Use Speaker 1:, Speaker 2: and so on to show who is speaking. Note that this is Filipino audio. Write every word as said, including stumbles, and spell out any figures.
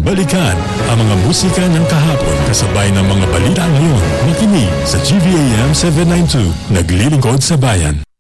Speaker 1: Balikan ang mga musika ng kahapon kasabay ng mga balita ngayon. Makinig sa G V A M seven ninety-two, naglilingkod sa bayan.